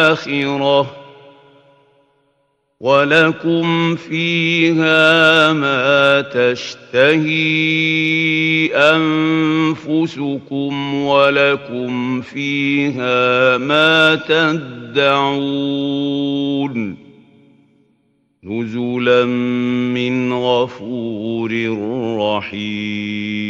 الآخرة ولكم فيها ما تشتهي أنفسكم ولكم فيها ما تدعون نزلا من غفور رحيم